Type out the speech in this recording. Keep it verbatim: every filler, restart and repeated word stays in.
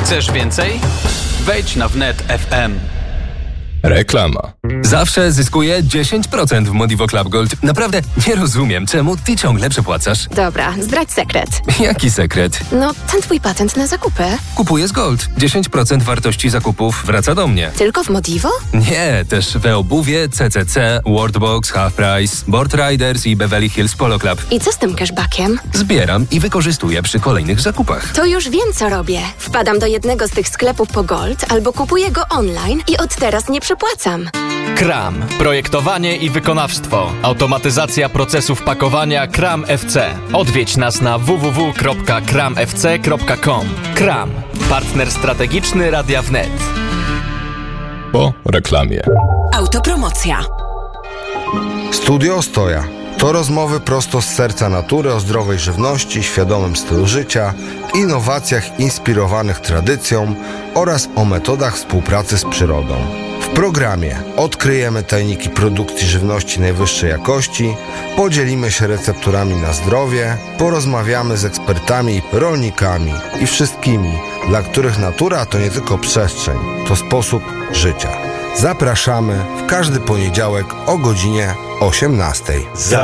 Chcesz więcej? Wejdź na wnet kropka f m. Reklama. Zawsze zyskuję dziesięć procent w Modivo Club Gold. Naprawdę nie rozumiem, czemu ty ciągle przepłacasz. Dobra, zdradź sekret. Jaki sekret? No, ten twój patent na zakupy. Kupuję z Gold. dziesięć procent wartości zakupów wraca do mnie. Tylko w Modivo? Nie, też w e-obuwie, C C C, Worldbox, Half Price, Board Riders i Beverly Hills Polo Club. I co z tym cashbackiem? Zbieram i wykorzystuję przy kolejnych zakupach. To już wiem, co robię. Wpadam do jednego z tych sklepów po Gold albo kupuję go online i od teraz nie przepłacam. Kram. Projektowanie i wykonawstwo. Automatyzacja procesów pakowania Kram F C. Odwiedź nas na w w w kropka kram f c kropka com. Kram. Partner strategiczny Radia Wnet. Po reklamie. Autopromocja. Studio Ostoja. To rozmowy prosto z serca natury o zdrowej żywności, świadomym stylu życia, innowacjach inspirowanych tradycją oraz o metodach współpracy z przyrodą. W programie odkryjemy tajniki produkcji żywności najwyższej jakości, podzielimy się recepturami na zdrowie, porozmawiamy z ekspertami, rolnikami i wszystkimi, dla których natura to nie tylko przestrzeń, to sposób życia. Zapraszamy w każdy poniedziałek o godzinie osiemnastej.